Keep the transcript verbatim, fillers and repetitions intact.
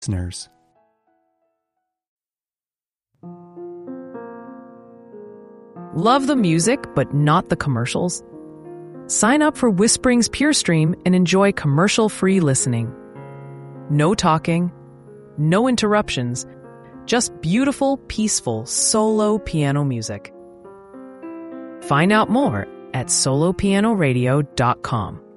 listeners. Love the music, but not the commercials? Sign up for Whispering's PureStream and enjoy commercial-free listening. No talking, no interruptions, just beautiful, peaceful solo piano music. Find out more at solo piano radio dot com.